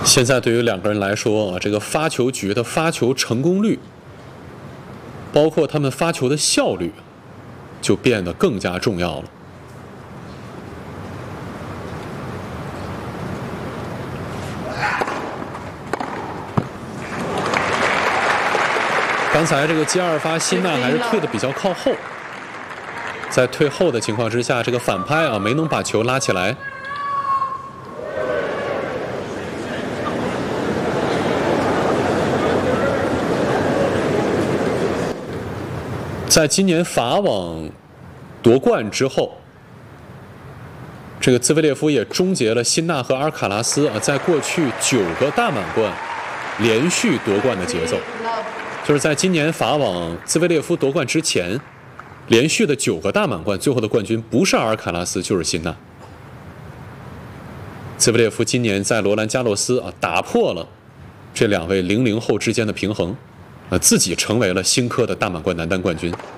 现在对于两个人来说啊，这个发球局的发球成功率，包括他们发球的效率，就变得更加重要了。刚才这个接二发，辛纳还是退的比较靠后，在退后的情况之下，这个反拍啊没能把球拉起来。在今年法网夺冠之后，这个兹维列夫也终结了辛纳和阿尔卡拉斯啊在过去9个大满贯连续夺冠的节奏。就是在今年法网兹维列夫夺冠之前，连续的9个大满贯，最后的冠军不是阿尔卡拉斯就是辛纳。兹维列夫今年在罗兰加洛斯啊打破了这2位00后之间的平衡，自己成为了新科的大满贯男单冠军。